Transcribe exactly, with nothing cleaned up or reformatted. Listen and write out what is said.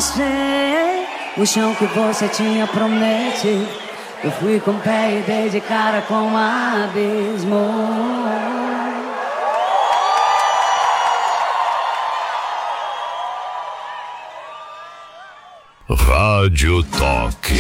achei o chão que você tinha prometido. Eu fui com o pé e dei de cara com o abismo. Rádio Toque.